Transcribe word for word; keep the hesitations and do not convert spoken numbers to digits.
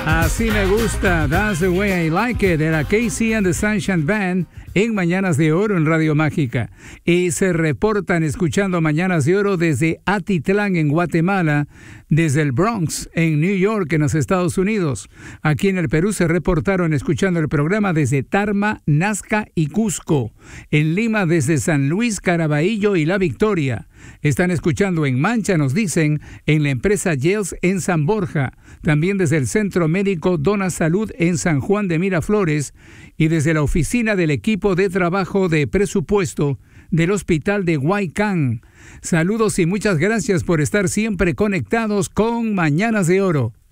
Así me gusta, That's the way I like it, era Casey and the Sunshine Band en Mañanas de Oro en Radio Mágica. Y se reportan escuchando Mañanas de Oro desde Atitlán en Guatemala, desde el Bronx en New York en los Estados Unidos. Aquí en el Perú se reportaron escuchando el programa desde Tarma, Nazca y Cusco. En Lima desde San Luis, Caraballo y La Victoria. Están escuchando en Mancha, nos dicen, en la empresa Yels en San Borja. También desde el Centro Médico Dona Salud en San Juan de Miraflores y desde la oficina del equipo de trabajo de presupuesto del Hospital de Huaycán. Saludos y muchas gracias por estar siempre conectados con Mañanas de Oro.